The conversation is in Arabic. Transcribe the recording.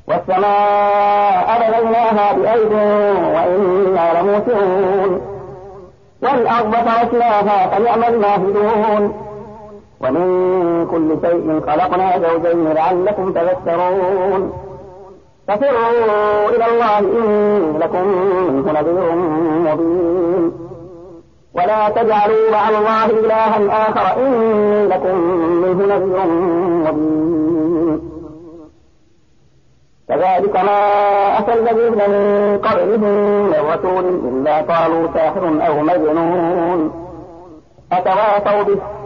والسماء بنيناها بأيد وإنا لموسعون والأرض فرشناها فنعم الماهدون ومن كل شيء خلقنا زوجين لعلكم تذكرون ففروا إلى الله إني لكم منه نذير مبين ولا تجعلوا مع الله إلها آخر إني لكم منه نذير مبين كذلك ما أتى الذين من قبلهم من رسول إلا قالوا ساحر أو مجنون أتواصوا به